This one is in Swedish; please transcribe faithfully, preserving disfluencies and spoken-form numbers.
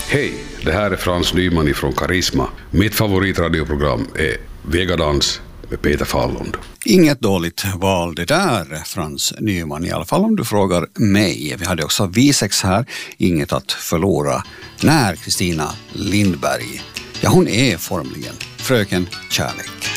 Hej, det här är Frans Nyman från Karisma. Mitt favoritradioprogram är Vegadans med Peter Fallund. Inget dåligt val det där, Frans Nyman, i alla fall om du frågar mig. Vi hade också Visex här, Inget att förlora, när Kristina Lindberg. Ja, hon är formligen fröken Kärlek.